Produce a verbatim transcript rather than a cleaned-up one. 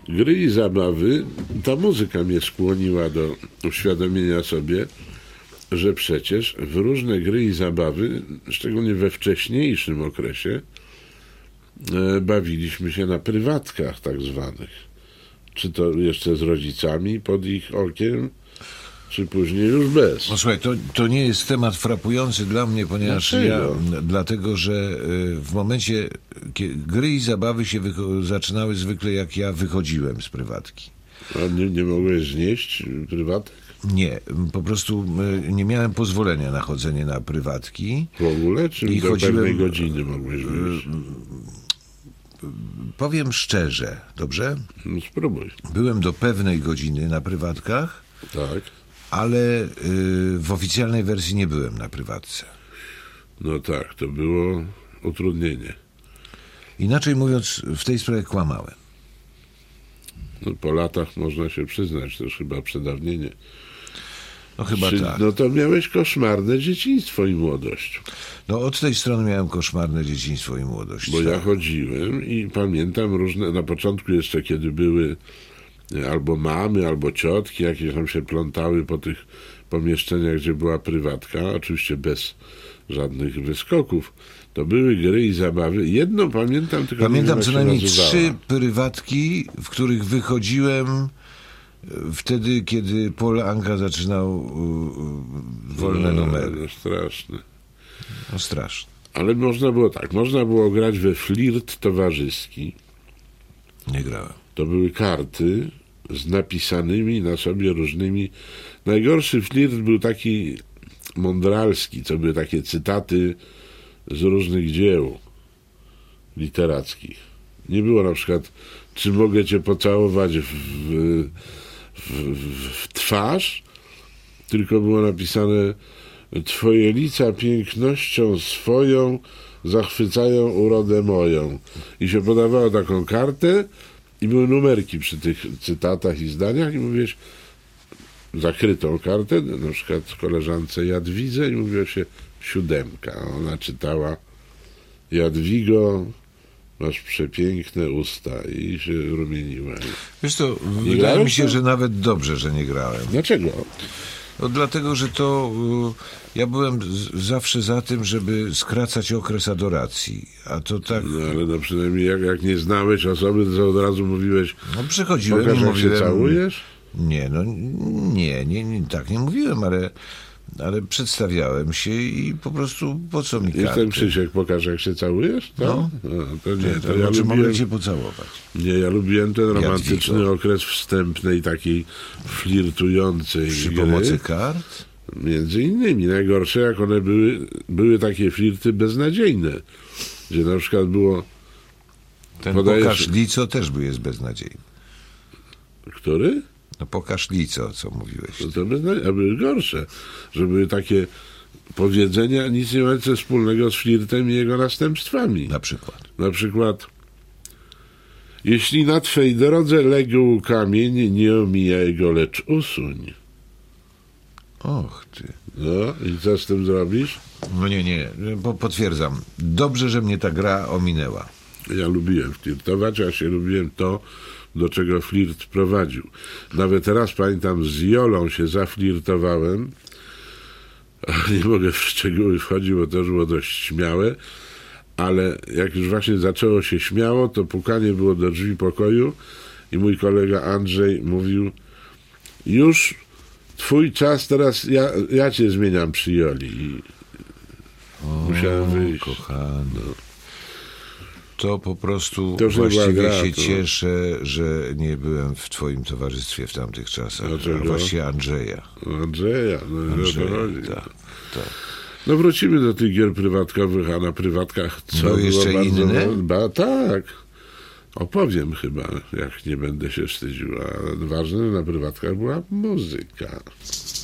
gry i zabawy, ta muzyka mnie skłoniła do uświadomienia sobie, że przecież w różne gry i zabawy, szczególnie we wcześniejszym okresie, e, bawiliśmy się na prywatkach tak zwanych. Czy to jeszcze z rodzicami pod ich okiem, czy później już bez. No słuchaj, to, to nie jest temat frapujący dla mnie, ponieważ Dlaczego? ja, dlatego, że y, w momencie, kiedy gry i zabawy się wycho- zaczynały zwykle jak ja wychodziłem z prywatki. A nie, nie mogłeś znieść prywatek? Nie, po prostu y, nie miałem pozwolenia na chodzenie na prywatki. W ogóle? Czy I do chodziłem- pewnej godziny mogłeś wyjść? Powiem szczerze, dobrze? No spróbuj. Byłem do pewnej godziny na prywatkach, Tak. ale y, w oficjalnej wersji nie byłem na prywatce. No tak, to było utrudnienie. Inaczej mówiąc, w tej sprawie kłamałem. No, po latach można się przyznać, to już chyba przedawnienie. No chyba Czy, tak. No to miałeś koszmarne dzieciństwo i młodość. No od tej strony miałem koszmarne dzieciństwo i młodość. Bo tak. ja chodziłem i pamiętam różne, na początku jeszcze, kiedy były albo mamy, albo ciotki, jakieś tam się plątały po tych pomieszczeniach, gdzie była prywatka, oczywiście bez żadnych wyskoków. To były gry i zabawy. Jedno pamiętam, tylko Pamiętam nie co wiem, jak się najmniej nazywała. trzy prywatki, w których wychodziłem e, wtedy, kiedy Paul Anka zaczynał e, wolne No, numery. no straszne. No straszne. Ale można było tak, można było grać we flirt towarzyski. Nie grałem. To były karty z napisanymi na sobie różnymi. Najgorszy flirt był taki mądralski, co były takie cytaty z różnych dzieł literackich. Nie było na przykład, czy mogę cię pocałować w, w, w, w twarz, tylko było napisane: twoje lica pięknością swoją zachwycają urodę moją. I się podawało taką kartę i były numerki przy tych cytatach i zdaniach i mówiłeś zakrytą kartę, na przykład koleżance Jadwidze, i mówiło się siódemka. Ona czytała: Jadwigo, masz przepiękne usta, i się rumieniła. Wiesz to, Nie wydaje grałeś mi się, to? że nawet dobrze, że nie grałem. Dlaczego? No dlatego, że to y, ja byłem z, zawsze za tym, żeby skracać okres adoracji. A to tak... No ale no przynajmniej jak, jak nie znałeś osoby, to od razu mówiłeś: No przychodziłem pokaż, i jak się mówiłem... całujesz? Nie, no nie, nie, nie, tak nie mówiłem, ale, ale przedstawiałem się i po prostu po co mi Jestem karty? Krzysiek, pokaż, jak się całujesz? To? No. No, to nie, Nie, to to ja znaczy lubiłem, mogę cię pocałować. nie, ja lubiłem ten romantyczny Jadwigo. okres wstępnej, takiej flirtującej Przy gry. pomocy kart? Między innymi. Najgorsze, jak one były, były takie flirty beznadziejne, gdzie na przykład było, Ten Podajesz- pokaż lico też był jest beznadziejny. który? No pokaż lico, co mówiłeś. No to beznadziejne, a były gorsze, że były takie powiedzenia nic nie mające wspólnego z flirtem i jego następstwami. Na przykład. Na przykład: jeśli na twej drodze legł kamień, nie omijaj go, lecz usuń. Och ty. No i co z tym zrobisz? No nie, nie, po, potwierdzam. Dobrze, że mnie ta gra ominęła. Ja lubiłem flirtować, a się lubiłem to, do czego flirt prowadził. Nawet raz, pamiętam, z Jolą się zaflirtowałem. Nie mogę w szczegóły wchodzić, bo to już było dość śmiałe, ale jak już właśnie zaczęło się śmiało, to pukanie było do drzwi pokoju i mój kolega Andrzej mówił: już twój czas, teraz ja, ja cię zmieniam przy Joli. I musiałem wyjść. Kochany. To po prostu To już nie była właściwie gra, się to- cieszę, że nie byłem w twoim towarzystwie w tamtych czasach. Dlaczego? A właściwie Andrzeja. Andrzeja, no, Andrzeja, o to chodzi. tak, tak. No wrócimy do tych gier prywatkowych, a na prywatkach co Były było jeszcze bardzo inne? Ba, tak. Opowiem chyba, jak nie będę się wstydził. A ważne, na prywatkach była muzyka.